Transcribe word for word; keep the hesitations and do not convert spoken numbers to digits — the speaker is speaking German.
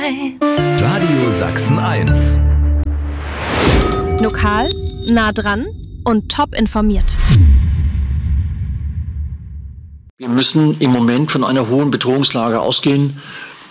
ein. Radio Sachsen eins. Lokal, nah dran und top informiert. Wir müssen im Moment von einer hohen Bedrohungslage ausgehen